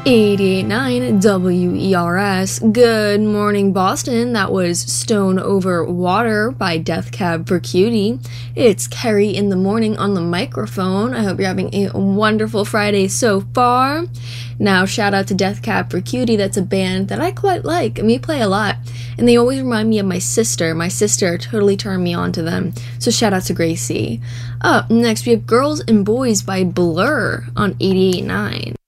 88.9 WERS. Good morning, Boston. That was Stone Over Water by Death Cab for Cutie. It's Kerry in the morning on the microphone. I hope you're having a wonderful Friday so far. Now, shout out to Death Cab for Cutie. That's a band that I quite like, and we play a lot. And they always remind me of my sister. My sister totally turned me on to them. So shout out to Gracie. Up next, we have Girls and Boys by Blur on 88.9.